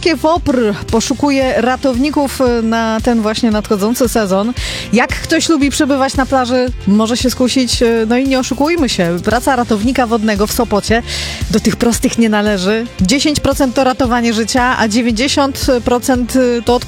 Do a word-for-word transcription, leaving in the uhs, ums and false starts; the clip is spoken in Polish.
Sopockie W O P R poszukuje ratowników na ten właśnie nadchodzący sezon. Jak ktoś lubi przebywać na plaży, może się skusić. No i nie oszukujmy się, praca ratownika wodnego w Sopocie do tych prostych nie należy. dziesięć procent to ratowanie życia, a dziewięćdziesiąt procent to